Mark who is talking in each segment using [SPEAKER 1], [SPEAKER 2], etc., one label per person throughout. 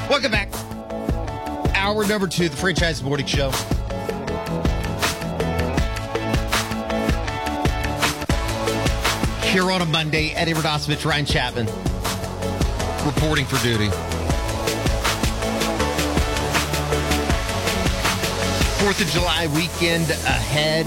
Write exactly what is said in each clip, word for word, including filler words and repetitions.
[SPEAKER 1] Welcome back. Hour number two, the Franchise Morning Show. Here on a Monday, Eddie Radosovich, Ryan Chapman, reporting for duty. Fourth of July weekend ahead.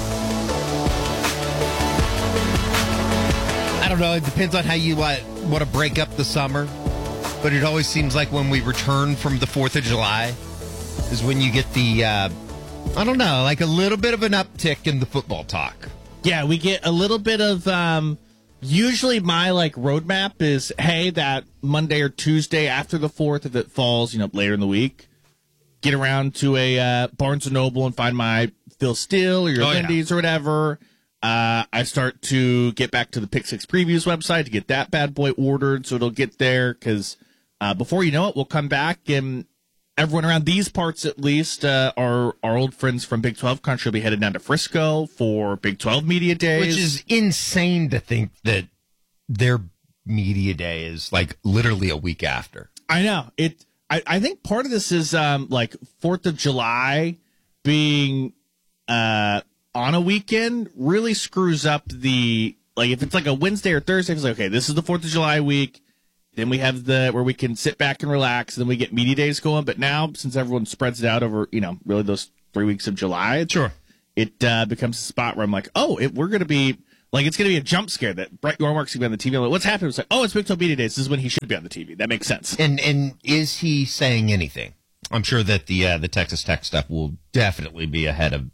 [SPEAKER 1] I don't know. It depends on how you uh, want to break up the summer. But it always seems like when we return from the fourth of July is when you get the, uh, I don't know, like a little bit of an uptick in the football talk.
[SPEAKER 2] Yeah, we get a little bit of, um, usually my, like, roadmap is, hey, that Monday or Tuesday after the fourth, if it falls, you know, later in the week, get around to a uh, Barnes and Noble and find my Phil Steele or your
[SPEAKER 1] oh,
[SPEAKER 2] Lindy's
[SPEAKER 1] yeah.
[SPEAKER 2] or whatever. Uh, I start to get back to the Pick Six Previews website to get that bad boy ordered, so it'll get there, because uh, before you know it, we'll come back, and everyone around these parts, at least, uh, our, our old friends from Big twelve country will be headed down to Frisco for Big twelve Media Days.
[SPEAKER 1] Which is insane to think that their media day is, like, literally a week after.
[SPEAKER 2] I know. It. I, I think part of this is, um, like, fourth of July being uh, on a weekend really screws up the, like, if it's like a Wednesday or Thursday, it's like, okay, this is the fourth of July week. Then we have the, where we can sit back and relax. Then we get media days going. But now, since everyone spreads it out over, you know, really those three weeks of July,
[SPEAKER 1] Sure.
[SPEAKER 2] it uh, becomes a spot where I'm like, oh, it, we're going to be, like, it's going to be a jump scare that Brett Yormark's going to be on the T V. I'm like, what's happening? It's like, oh, it's Big twelve Media Days. This is when he should be on the T V. That makes sense.
[SPEAKER 1] And and is he saying anything? I'm sure that the uh, the Texas Tech stuff will definitely be ahead of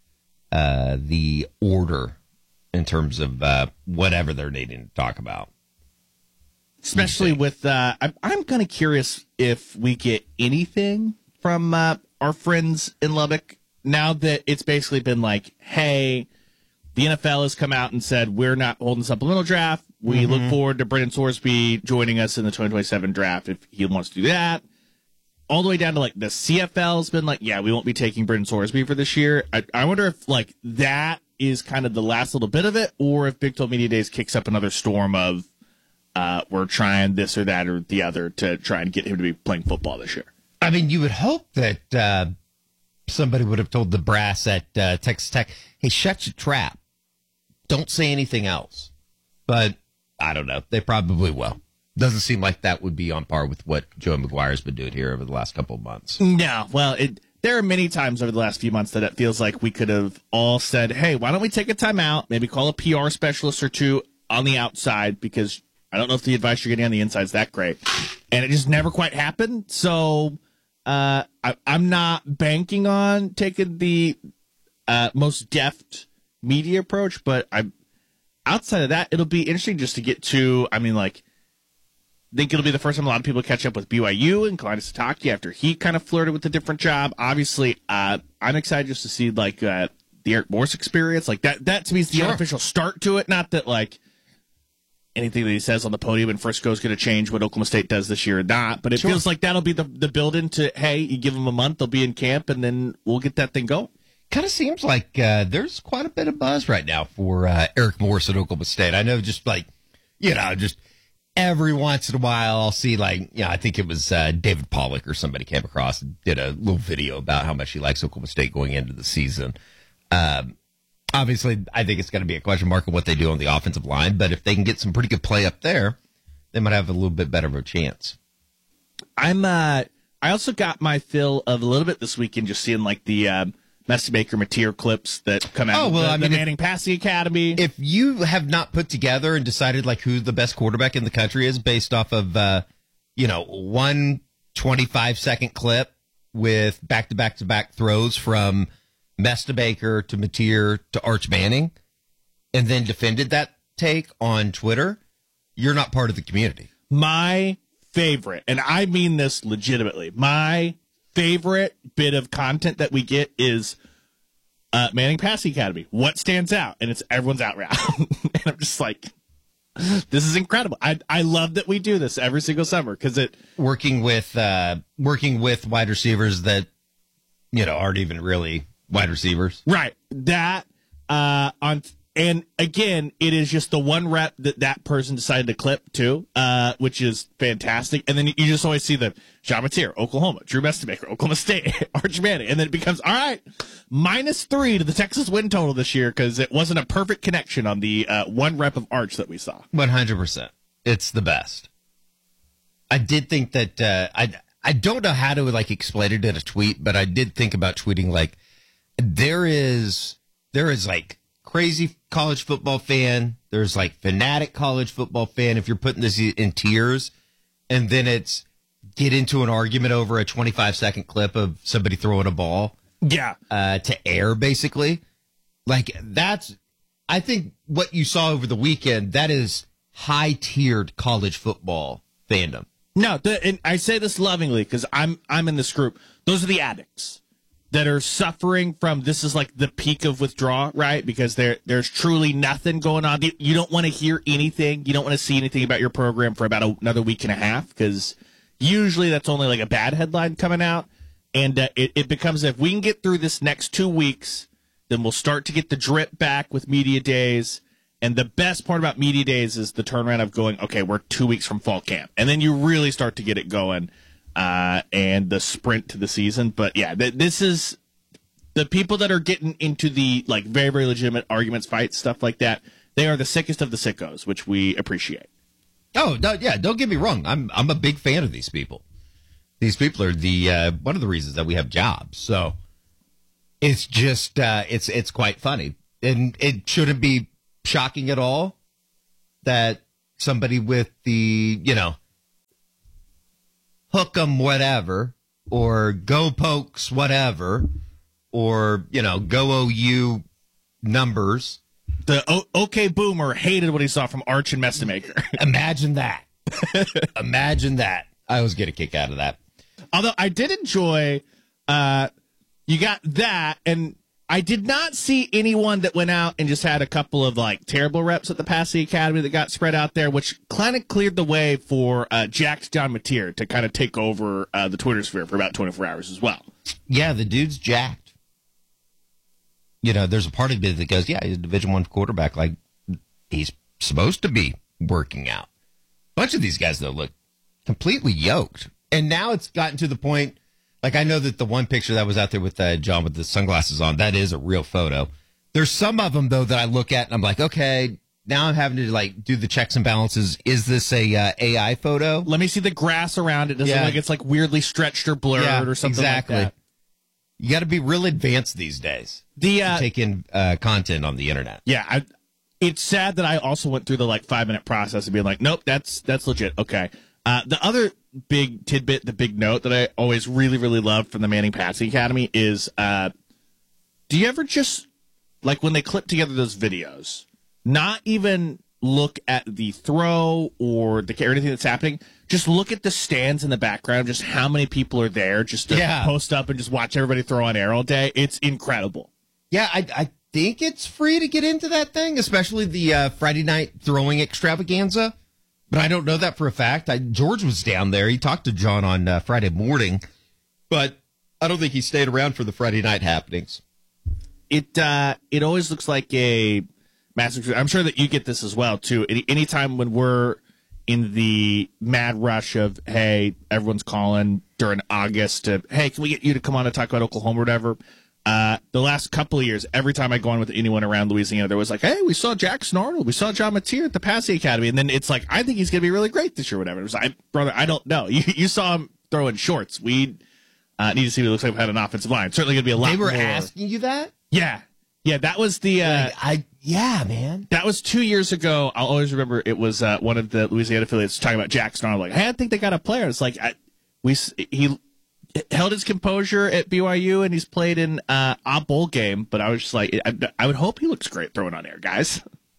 [SPEAKER 1] uh, the order in terms of uh, whatever they're needing to talk about.
[SPEAKER 2] Especially with, uh, I'm, I'm kind of curious if we get anything from uh, our friends in Lubbock now that it's basically been like, hey, the N F L has come out and said we're not holding a supplemental draft. We mm-hmm. look forward to Brendan Sorsby joining us in the twenty twenty-seven draft if he wants to do that. All the way down to, like, the C F L has been like, yeah, we won't be taking Brendan Sorsby for this year. I, I wonder if, like, that is kind of the last little bit of it, or if Big twelve Media Days kicks up another storm of uh, we're trying this or that or the other to try and get him to be playing football this year.
[SPEAKER 1] I mean, you would hope that uh, somebody would have told the brass at uh, Texas Tech, hey, shut your trap. Don't say anything else. But I don't know. They probably will. Doesn't seem like that would be on par with what Joe McGuire's been doing here over the last couple of months.
[SPEAKER 2] No. Well, it, there are many times over the last few months that it feels like we could have all said, hey, why don't we take a timeout, maybe call a P R specialist or two on the outside, because I don't know if the advice you're getting on the inside is that great. And it just never quite happened. So uh, I, I'm not banking on taking the uh, most deft media approach, but I, outside of that, it'll be interesting just to get to, I mean, like, I think it'll be the first time a lot of people catch up with B Y U and Kalani Sitake after he kind of flirted with a different job. Obviously, uh, I'm excited just to see, like, uh, the Eric Morse experience. Like, that, that to me is the
[SPEAKER 1] Sure.
[SPEAKER 2] unofficial start to it. Not that, like, anything that he says on the podium in Frisco is going to change what Oklahoma State does this year or not. But it
[SPEAKER 1] Sure.
[SPEAKER 2] feels like that'll be the, the build into, hey, you give them a month, they'll be in camp, and then we'll get that thing going.
[SPEAKER 1] Kind of seems like uh, there's quite a bit of buzz right now for uh, Eric Morse at Oklahoma State. I know, just like, you know, just every once in a while I'll see, like, you know, I think it was uh, David Pollock or somebody came across and did a little video about how much he likes Oklahoma State going into the season. Um, obviously, I think it's going to be a question mark of what they do on the offensive line, but if they can get some pretty good play up there, they might have a little bit better of a chance.
[SPEAKER 2] I'm, uh, I also got my fill of a little bit this weekend just seeing, like, the, um, Mestemaker Mateer clips that come out
[SPEAKER 1] oh,
[SPEAKER 2] of
[SPEAKER 1] well,
[SPEAKER 2] the,
[SPEAKER 1] I mean,
[SPEAKER 2] the Manning Passing Academy.
[SPEAKER 1] If you have not put together and decided, like, who the best quarterback in the country is based off of, uh, you know, one twenty-five second clip with back-to-back-to-back throws from Mestemaker to Mateer to Arch Manning, and then defended that take on Twitter, you're not part of the community.
[SPEAKER 2] My favorite, and I mean this legitimately, my favorite bit of content that we get is uh, Manning Passing Academy. What stands out? And it's everyone's out round. And I'm just like, this is incredible. I I love that we do this every single summer because it
[SPEAKER 1] working with uh, working with wide receivers that, you know, aren't even really wide receivers.
[SPEAKER 2] Right. That uh, on And again, it is just the one rep that that person decided to clip too, uh, which is fantastic. And then you just always see the John Mateer, Oklahoma, Drew Mestemaker, Oklahoma State, Arch Manning. And then it becomes, all right, minus three to the Texas win total this year because it wasn't a perfect connection on the uh, one rep of Arch that we saw.
[SPEAKER 1] one hundred percent. It's the best. I did think that, uh, I, I don't know how to like explain it in a tweet, but I did think about tweeting like, there is, there is like, crazy college football fan. There's like fanatic college football fan. If you're putting this in tiers, and then it's get into an argument over a twenty-five second clip of somebody throwing a ball,
[SPEAKER 2] yeah,
[SPEAKER 1] uh, to air, basically. Like that's, I think what you saw over the weekend. That is high tiered college football fandom.
[SPEAKER 2] No, the, and I say this lovingly because I'm I'm in this group. Those are the addicts that are suffering from, this is like the peak of withdrawal, right? Because there there's truly nothing going on. You don't want to hear anything. You don't want to see anything about your program for about a, another week and a half because usually that's only like a bad headline coming out. And uh, it, it becomes, if we can get through this next two weeks, then we'll start to get the drip back with media days. And the best part about media days is the turnaround of going, okay, we're two weeks from fall camp. And then you really start to get it going. Uh, and the sprint to the season. But yeah, th- this is the people that are getting into the like very, very legitimate arguments, fights, stuff like that. They are the sickest of the sickos, which we appreciate.
[SPEAKER 1] Oh, no, yeah, don't get me wrong. I'm I'm a big fan of these people. These people are the uh, one of the reasons that we have jobs. So it's just uh, it's it's quite funny, and it shouldn't be shocking at all that somebody with the, you know, hook 'em whatever, or go Pokes whatever, or, you know, go O U numbers.
[SPEAKER 2] The o- OK Boomer hated what he saw from Arch and Mestemaker.
[SPEAKER 1] Imagine that. Imagine that. I always get a kick out of that.
[SPEAKER 2] Although I did enjoy, uh, you got that, and I did not see anyone that went out and just had a couple of like terrible reps at the Passy Academy that got spread out there, which kind of cleared the way for uh, jacked John Mateer to kind of take over uh, the Twitter sphere for about twenty-four hours as well.
[SPEAKER 1] Yeah, the dude's jacked. You know, there's a part of it that goes, yeah, he's a Division One quarterback. Like, he's supposed to be working out. A bunch of these guys, though, look completely yoked. And now it's gotten to the point, like, I know that the one picture that was out there with uh, John with the sunglasses on, that is a real photo. There's some of them, though, that I look at and I'm like, okay, now I'm having to, like, do the checks and balances. Is this a uh, A I photo?
[SPEAKER 2] Let me see the grass around it. Does it
[SPEAKER 1] Yeah.
[SPEAKER 2] look like it's, like, weirdly stretched or blurred
[SPEAKER 1] Yeah,
[SPEAKER 2] or something
[SPEAKER 1] exactly.
[SPEAKER 2] like that?
[SPEAKER 1] You got to be real advanced these days
[SPEAKER 2] The,
[SPEAKER 1] to
[SPEAKER 2] uh,
[SPEAKER 1] take in uh, content on the internet.
[SPEAKER 2] Yeah, I, it's sad that I also went through the like five minute process of being like, nope, that's that's legit. Okay. Uh, the other big tidbit, the big note that I always really really love from the Manning Passing Academy is, uh, do you ever just like when they clip together those videos, not even look at the throw or the or anything that's happening, just look at the stands in the background, just how many people are there, just to
[SPEAKER 1] Yeah.
[SPEAKER 2] post up and just watch everybody throw on air all day. It's incredible.
[SPEAKER 1] Yeah, I, I think it's free to get into that thing, especially the uh, Friday night throwing extravaganza. But I don't know that for a fact. I, George was down there. He talked to John on uh, Friday morning, but I don't think he stayed around for the Friday night happenings.
[SPEAKER 2] It uh, it always looks like a massive. I'm sure that you get this as well too. Any anytime when we're in the mad rush of, hey, everyone's calling during August to, hey, can we get you to come on and talk about Oklahoma or whatever? Uh, the last couple of years, every time I go on with anyone around Louisiana, there was like, hey, we saw Jackson Arnold, we saw John Mateer at the Passy Academy, and then it's like, I think he's going to be really great this year, or whatever. It was like, brother, I don't know. You you saw him throwing shorts. We uh, need to see what it looks like had an offensive line. Certainly going to be a lot.
[SPEAKER 1] They were
[SPEAKER 2] more.
[SPEAKER 1] asking you that?
[SPEAKER 2] Yeah, yeah, that was the. Uh,
[SPEAKER 1] Like, I yeah, man.
[SPEAKER 2] That was two years ago. I'll always remember it was uh, one of the Louisiana affiliates talking about Jackson Arnold. Like, hey, I think they got a player. It's like I, we he held his composure at B Y U and he's played in uh, a bowl game. But I was just like, I, I would hope he looks great throwing on air, guys.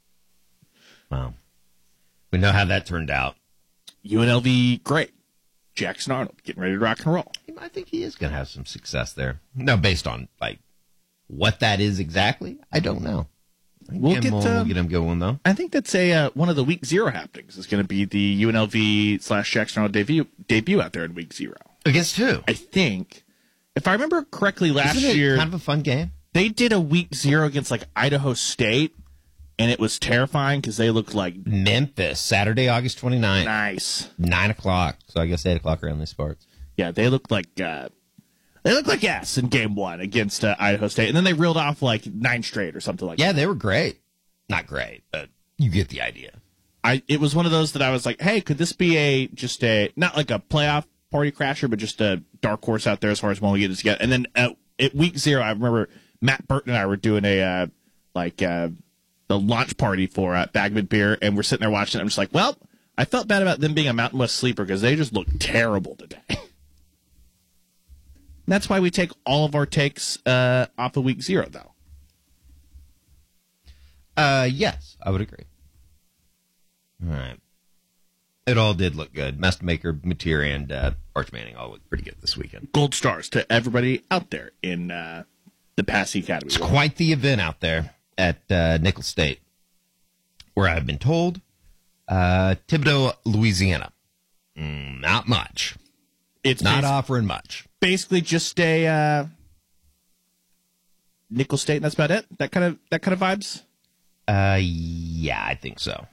[SPEAKER 1] Wow, we know how that turned out.
[SPEAKER 2] U N L V, great. Jackson Arnold getting ready to rock and roll.
[SPEAKER 1] I think he is going to have some success there. No, based on like what that is exactly, I don't know.
[SPEAKER 2] We'll get,
[SPEAKER 1] we'll,
[SPEAKER 2] uh,
[SPEAKER 1] we'll get him going though.
[SPEAKER 2] I think that's a uh, one of the week zero happenings is going to be the U N L V slash Jackson Arnold debut debut out there in week zero.
[SPEAKER 1] Against who?
[SPEAKER 2] I think, if I remember correctly, last
[SPEAKER 1] Isn't it
[SPEAKER 2] year
[SPEAKER 1] kind of a fun game.
[SPEAKER 2] they did a week zero against like Idaho State, and it was terrifying because they looked like
[SPEAKER 1] Memphis, Saturday, August twenty-ninth.
[SPEAKER 2] Nice.
[SPEAKER 1] nine o'clock. So I guess eight o'clock around these parts.
[SPEAKER 2] Yeah, they looked like uh, they looked like ass in game one against uh, Idaho State. And then they reeled off like nine straight or something like
[SPEAKER 1] yeah,
[SPEAKER 2] that.
[SPEAKER 1] Yeah, they were great. Not great, but you get the idea.
[SPEAKER 2] I It was one of those that I was like, hey, could this be a just a, not like a playoff party crasher, but just a dark horse out there as far as when we get it together. And then uh, at week zero, I remember Matt Burton and I were doing a, uh, like, uh, the launch party for uh, Bagman Beer, and we're sitting there watching it. I'm just like, well, I felt bad about them being a Mountain West sleeper because they just looked terrible today. That's why we take all of our takes uh, off of week zero, though.
[SPEAKER 1] Uh, yes, I would agree. All right. It all did look good. Mestmaker, Mateer, and uh, Arch Manning all looked pretty good this weekend.
[SPEAKER 2] Gold stars to everybody out there in uh, the Passy Academy.
[SPEAKER 1] It's quite the event out there at uh, Nicholls State, where I've been told uh, Thibodaux, Louisiana. Mm, not much.
[SPEAKER 2] It's
[SPEAKER 1] not
[SPEAKER 2] basi-
[SPEAKER 1] offering much.
[SPEAKER 2] Basically, just a uh, Nicholls State, and that's about it. That kind of that kind of vibes.
[SPEAKER 1] Uh, yeah, I think so.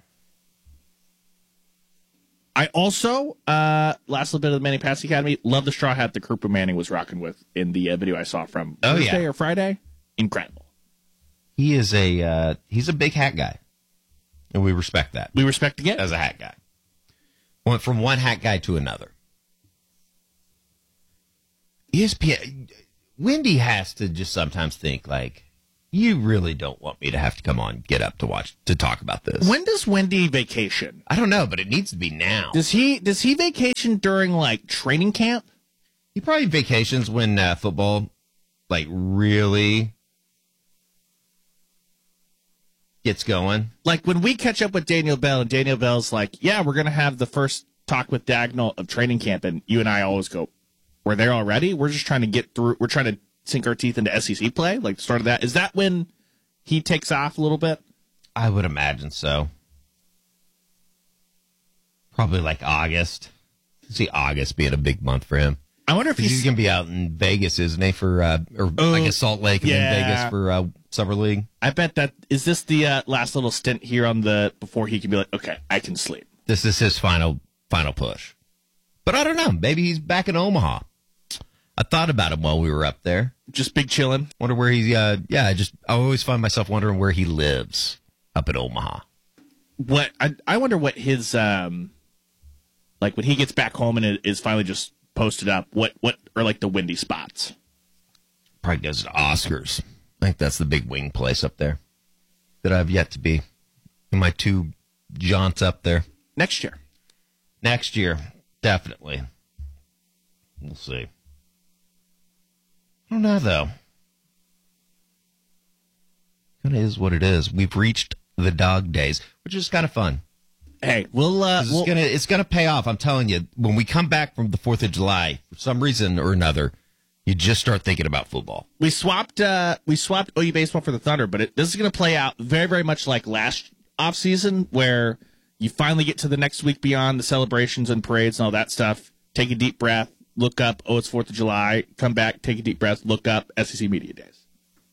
[SPEAKER 2] I also, uh, last little bit of the Manning Passy Academy, love the straw hat that Krupa Manning was rocking with in the uh, video I saw from
[SPEAKER 1] oh,
[SPEAKER 2] Thursday
[SPEAKER 1] yeah.
[SPEAKER 2] or Friday. Incredible.
[SPEAKER 1] He is a uh, he's a big hat guy, and we respect that.
[SPEAKER 2] We respect again
[SPEAKER 1] as a hat guy. Went from one hat guy to another. E S P N, Wendy has to just sometimes think like, you really don't want me to have to come on, get up to watch, to talk about this.
[SPEAKER 2] When does Wendy vacation?
[SPEAKER 1] I don't know, but it needs to be now.
[SPEAKER 2] Does he does he vacation during like training camp?
[SPEAKER 1] He probably vacations when uh, football, like, really gets going.
[SPEAKER 2] Like when we catch up with Daniel Bell, and Daniel Bell's like, yeah, we're going to have the first talk with Dagnall of training camp, and you and I always go, we're there already? We're just trying to get through, we're trying to sink our teeth into S E C play, like the start of that. Is that when he takes off a little bit?
[SPEAKER 1] I would imagine so. Probably like August. I see August being a big month for him.
[SPEAKER 2] I wonder if he's,
[SPEAKER 1] he's going to be out in Vegas, isn't he? For uh, or
[SPEAKER 2] uh,
[SPEAKER 1] I guess Salt Lake and
[SPEAKER 2] yeah.
[SPEAKER 1] then Vegas for uh, Summer League.
[SPEAKER 2] I bet that is this the uh, last little stint here on the before he can be like, okay, I can sleep.
[SPEAKER 1] This is his final final push. But I don't know. Maybe he's back in Omaha. I thought about him while we were up there.
[SPEAKER 2] Just big chilling.
[SPEAKER 1] Wonder where he's, uh, yeah, I just, I always find myself wondering where he lives up in Omaha.
[SPEAKER 2] What, I, I wonder what his, um, like when he gets back home and it is finally just posted up, what, what are like the windy spots?
[SPEAKER 1] Probably goes to Oscars. I think that's the big wing place up there that I've yet to be. In my two jaunts up there.
[SPEAKER 2] Next year.
[SPEAKER 1] Next year, definitely. We'll see. I don't know, though. Kind of is what it is. We've reached the dog days, which is kind of fun.
[SPEAKER 2] Hey, we'll, uh,
[SPEAKER 1] it's
[SPEAKER 2] we'll,
[SPEAKER 1] gonna it's gonna pay off. I'm telling you. When we come back from the Fourth of July, for some reason or another, you just start thinking about football.
[SPEAKER 2] We swapped uh, we swapped O U baseball for the Thunder, but it, this is going to play out very, very much like last off season, where you finally get to the next week beyond the celebrations and parades and all that stuff. Take a deep breath. Look up, oh, it's fourth of July. Come back, take a deep breath, look up, S E C Media Days.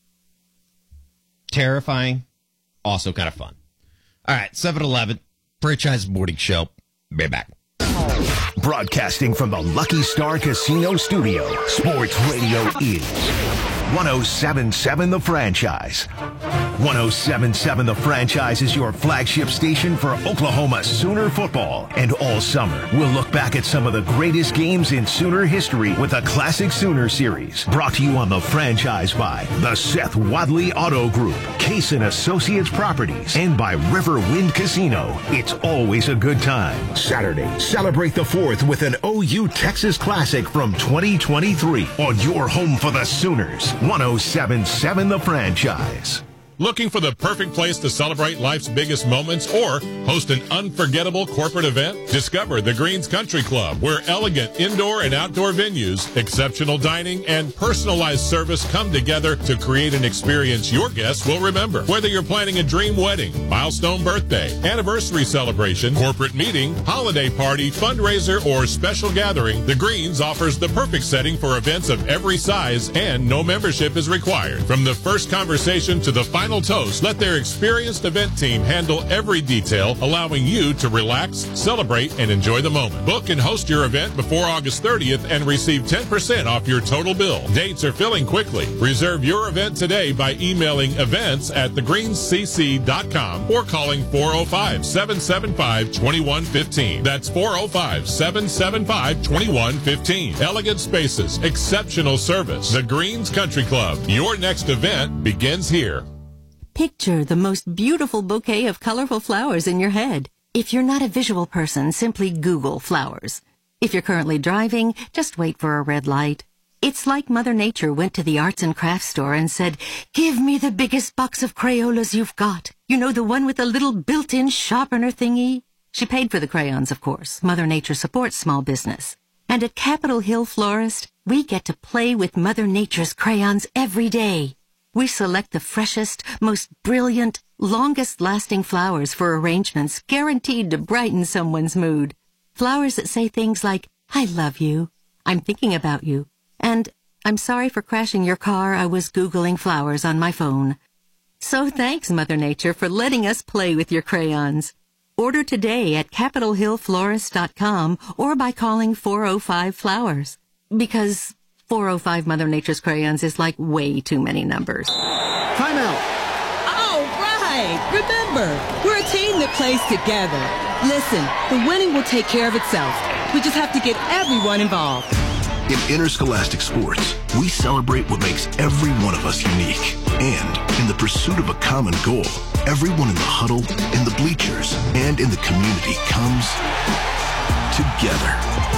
[SPEAKER 1] Terrifying, also kind of fun. All right, seven eleven, Franchise Morning Show. Be back.
[SPEAKER 3] Broadcasting from the Lucky Star Casino Studio, Sports Radio is one oh seven point seven The Franchise. one oh seven point seven The Franchise is your flagship station for Oklahoma Sooner football. And all summer, we'll look back at some of the greatest games in Sooner history with a Classic Sooner series. Brought to you on The Franchise by the Seth Wadley Auto Group, Case and Associates Properties, and by Riverwind Casino. It's always a good time. Saturday, celebrate the fourth with an O U Texas Classic from twenty twenty-three on your home for the Sooners. one oh seven point seven The Franchise.
[SPEAKER 4] Looking for the perfect place to celebrate life's biggest moments or host an unforgettable corporate event? Discover the Greens Country Club, where elegant indoor and outdoor venues, exceptional dining, and personalized service come together to create an experience your guests will remember. Whether you're planning a dream wedding, milestone birthday, anniversary celebration, corporate meeting, holiday party, fundraiser, or special gathering, the Greens offers the perfect setting for events of every size, and no membership is required. From the first conversation to the final Final Toast. Let their experienced event team handle every detail, allowing you to relax, celebrate, and enjoy the moment. Book and host your event before August thirtieth and receive ten percent off your total bill. Dates are filling quickly. Reserve your event today by emailing events at the greens c c dot com or calling four oh five, seven seven five, two one one five. That's four oh five, seven seven five, two one one five. Elegant spaces, exceptional service. The Greens Country Club. Your next event begins here.
[SPEAKER 5] Picture the most beautiful bouquet of colorful flowers in your head. If you're not a visual person, simply Google flowers. If you're currently driving, just wait for a red light. It's like Mother Nature went to the arts and crafts store and said, "Give me the biggest box of Crayolas you've got. You know, the one with the little built-in sharpener thingy?" She paid for the crayons, of course. Mother Nature supports small business. And at Capitol Hill Florist, we get to play with Mother Nature's crayons every day. We select the freshest, most brilliant, longest-lasting flowers for arrangements guaranteed to brighten someone's mood. Flowers that say things like, "I love you," "I'm thinking about you," and "I'm sorry for crashing your car. I was Googling flowers on my phone." So thanks, Mother Nature, for letting us play with your crayons. Order today at capitol hill florist dot com or by calling four oh five flowers. Because four oh five Mother Nature's crayons is like way too many numbers.
[SPEAKER 6] Time out.
[SPEAKER 7] All right. Remember, we're a team that plays together. Listen, the winning will take care of itself. We just have to get everyone involved.
[SPEAKER 3] In interscholastic sports, we celebrate what makes every one of us unique. And in the pursuit of a common goal, everyone in the huddle, in the bleachers, and in the community comes together.